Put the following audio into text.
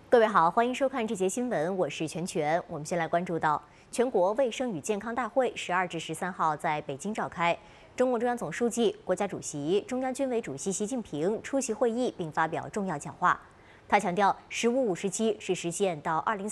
各位好，欢迎收看这节新闻，我是全全。我们先来关注到，全国卫生与健康大会12至13号在北京召开，中共中央总书记、国家主席、中央军委主席习近平出席会议并发表重要讲话。他强调，“十五五”时期是实现到2030